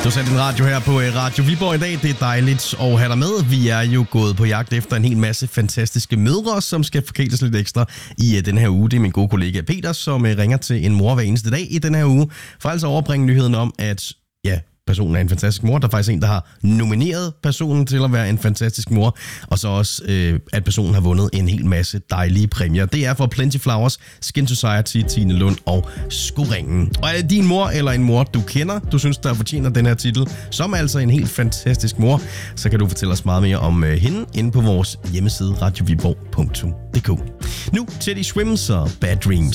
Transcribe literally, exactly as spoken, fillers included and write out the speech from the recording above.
Du satte din radio her på Radio Viborg i dag. Det er dejligt at have dig med. Vi er jo gået på jagt efter en hel masse fantastiske mødre, som skal forkæles lidt ekstra i den her uge. Det er min gode kollega Peter, som ringer til en mor hver eneste dag i den her uge. For altså overbringe nyheden om, at ja, personen er en fantastisk mor. Der er faktisk en, der har nomineret personen til at være en fantastisk mor. Og så også, øh, at personen har vundet en hel masse dejlige præmier. Det er for Plenty Flowers, Skin Society, Tine Lund og Skoringen. Og er det din mor eller en mor, du kender, du synes, der fortjener den her titel, som er altså en helt fantastisk mor, så kan du fortælle os meget mere om øh, hende inde på vores hjemmeside radio viborg punktum d k. Nu Teddy Swims og Bad Dreams.